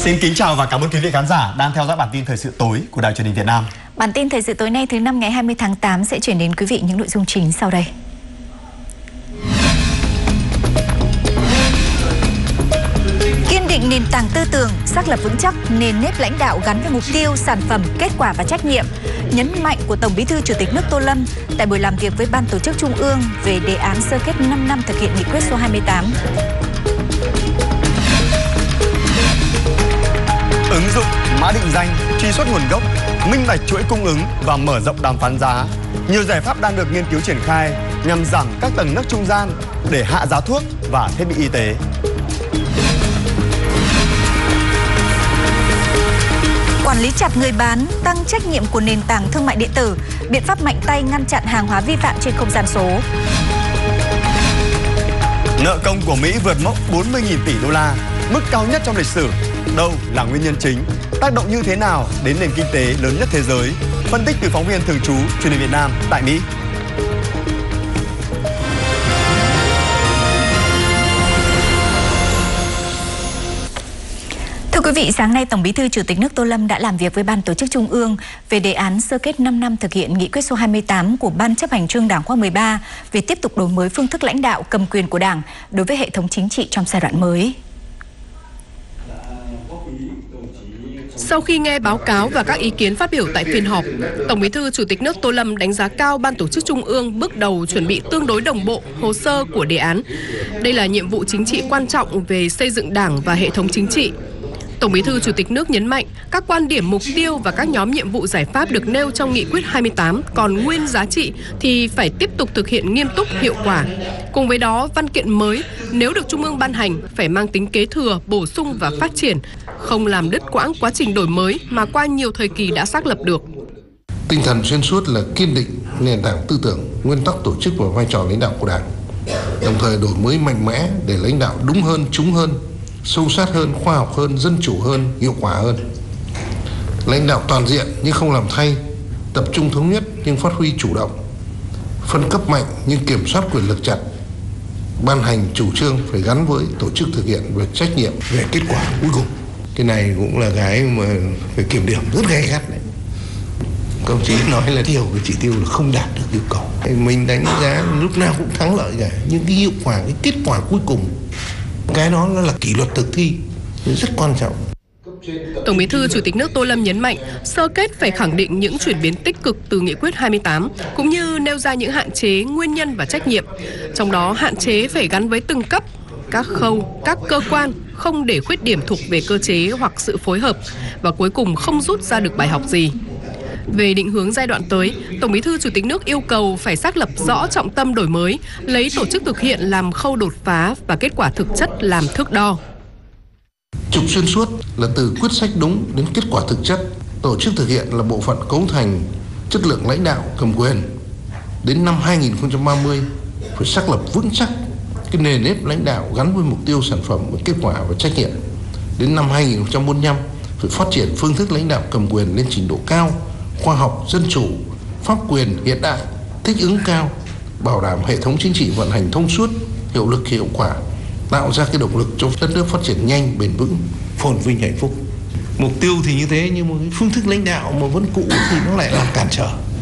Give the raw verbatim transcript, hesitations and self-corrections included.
Xin kính chào và cảm ơn quý vị khán giả đang theo dõi bản tin thời sự tối của Đài Truyền hình Việt Nam. Bản tin thời sự tối nay thứ năm ngày hai mươi tháng tám sẽ chuyển đến quý vị những nội dung chính sau đây. Kiên định nền tảng tư tưởng, xác lập vững chắc nền nếp lãnh đạo gắn với mục tiêu, sản phẩm, kết quả và trách nhiệm. Nhấn mạnh của Tổng Bí thư Chủ tịch nước Tô Lâm tại buổi làm việc với Ban Tổ chức Trung ương về đề án sơ kết năm năm thực hiện nghị quyết số hai mươi tám. Ứng dụng mã định danh, truy xuất nguồn gốc, minh bạch chuỗi cung ứng và mở rộng đàm phán giá. Nhiều giải pháp đang được nghiên cứu triển khai nhằm giảm các tầng nấc trung gian để hạ giá thuốc và thiết bị y tế. Quản lý chặt người bán, tăng trách nhiệm của nền tảng thương mại điện tử, biện pháp mạnh tay ngăn chặn hàng hóa vi phạm trên không gian số. Nợ công của Mỹ vượt mốc bốn mươi nghìn tỷ đô la, mức cao nhất trong lịch sử. Đâu là nguyên nhân chính? Tác động như thế nào đến nền kinh tế lớn nhất thế giới? Phân tích từ phóng viên thường trú Truyền hình Việt Nam tại Mỹ. Thưa quý vị, sáng nay Tổng Bí thư Chủ tịch nước Tô Lâm đã làm việc với Ban Tổ chức Trung ương về đề án sơ kết năm năm thực hiện nghị quyết số hai mươi tám của Ban Chấp hành Trung ương Đảng khóa mười ba về tiếp tục đổi mới phương thức lãnh đạo cầm quyền của Đảng đối với hệ thống chính trị trong giai đoạn mới. Sau khi nghe báo cáo và các ý kiến phát biểu tại phiên họp, Tổng Bí thư Chủ tịch nước Tô Lâm đánh giá cao Ban Tổ chức Trung ương bước đầu chuẩn bị tương đối đồng bộ hồ sơ của đề án. Đây là nhiệm vụ chính trị quan trọng về xây dựng Đảng và hệ thống chính trị. Tổng Bí thư Chủ tịch nước nhấn mạnh các quan điểm, mục tiêu và các nhóm nhiệm vụ giải pháp được nêu trong nghị quyết hai mươi tám còn nguyên giá trị thì phải tiếp tục thực hiện nghiêm túc, hiệu quả. Cùng với đó, văn kiện mới nếu được Trung ương ban hành phải mang tính kế thừa, bổ sung và phát triển, không làm đứt quãng quá trình đổi mới mà qua nhiều thời kỳ đã xác lập được. Tinh thần xuyên suốt là kiên định nền tảng tư tưởng, nguyên tắc tổ chức và vai trò lãnh đạo của Đảng, đồng thời đổi mới mạnh mẽ để lãnh đạo đúng hơn, trúng hơn, sâu sát hơn, khoa học hơn, dân chủ hơn, hiệu quả hơn. Lãnh đạo toàn diện nhưng không làm thay, tập trung thống nhất nhưng phát huy chủ động, phân cấp mạnh nhưng kiểm soát quyền lực chặt. Ban hành chủ trương phải gắn với tổ chức thực hiện về trách nhiệm về kết quả cuối cùng. Cái này cũng là cái mà phải kiểm điểm rất gay gắt đấy. Công chí nói là điều cái chỉ tiêu là không đạt được yêu cầu. Mình đánh giá lúc nào cũng thắng lợi cả, nhưng cái hiệu quả, cái kết quả cuối cùng, cái đó nó là kỷ luật thực thi, rất quan trọng. Tổng Bí thư Chủ tịch nước Tô Lâm nhấn mạnh sơ kết phải khẳng định những chuyển biến tích cực từ nghị quyết hai mươi tám, cũng như nêu ra những hạn chế, nguyên nhân và trách nhiệm. Trong đó hạn chế phải gắn với từng cấp, các khâu, các cơ quan, không để khuyết điểm thuộc về cơ chế hoặc sự phối hợp, và cuối cùng không rút ra được bài học gì. Về định hướng giai đoạn tới, Tổng Bí thư Chủ tịch nước yêu cầu phải xác lập rõ trọng tâm đổi mới, lấy tổ chức thực hiện làm khâu đột phá và kết quả thực chất làm thước đo. Trục xuyên suốt là từ quyết sách đúng đến kết quả thực chất. Tổ chức thực hiện là bộ phận cấu thành chất lượng lãnh đạo cầm quyền. Đến năm hai nghìn không trăm ba mươi phải xác lập vững chắc cái nền nếp lãnh đạo gắn với mục tiêu, sản phẩm, với kết quả và trách nhiệm. Đến năm hai nghìn không trăm bốn mươi lăm phải phát triển phương thức lãnh đạo cầm quyền lên trình độ cao, khoa học, dân chủ, pháp quyền hiện đại, thích ứng cao, bảo đảm hệ thống chính trị vận hành thông suốt, hiệu lực hiệu quả, tạo ra cái động lực cho đất nước phát triển nhanh, bền vững, phồn vinh, hạnh phúc. Mục tiêu thì như thế nhưng mà cái phương thức lãnh đạo mà vẫn cũ thì nó lại làm cản trở.